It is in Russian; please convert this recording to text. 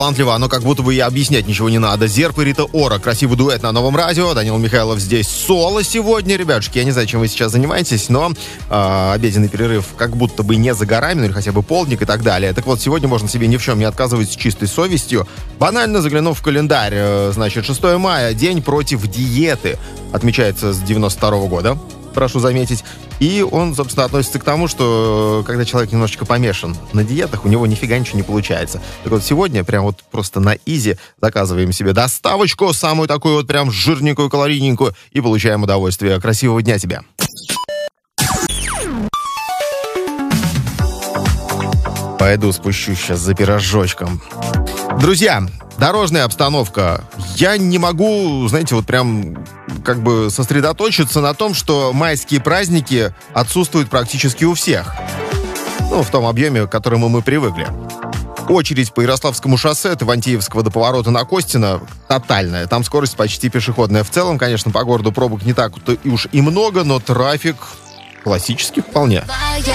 талантливо, оно как будто бы и объяснять ничего не надо. Зерп и Рита Ора. Красивый дуэт на Новом радио. Данил Михайлов здесь соло сегодня. Ребятушки, я не знаю, чем вы сейчас занимаетесь, но обеденный перерыв как будто бы не за горами, ну или хотя бы полдник и так далее. Так вот, сегодня можно себе ни в чем не отказывать с чистой совестью. Банально заглянув в календарь, значит, 6 мая, день против диеты. Отмечается с 92 года, прошу заметить. И он, собственно, относится к тому, что когда человек немножечко помешан на диетах, у него нифига ничего не получается. Так вот, сегодня прям вот просто на изи заказываем себе доставочку, самую такую вот прям жирненькую, калорийненькую, и получаем удовольствие. Красивого дня тебе! Пойду спущусь сейчас за пирожочком. Друзья, дорожная обстановка. Я не могу, знаете, вот прям как бы сосредоточиться на том, что майские праздники отсутствуют практически у всех. Ну, в том объеме, к которому мы привыкли. Очередь по Ярославскому шоссе от Ивантеевского до поворота на Костина тотальная. Там скорость почти пешеходная. В целом, конечно, по городу пробок не так уж и много, но трафик классический вполне.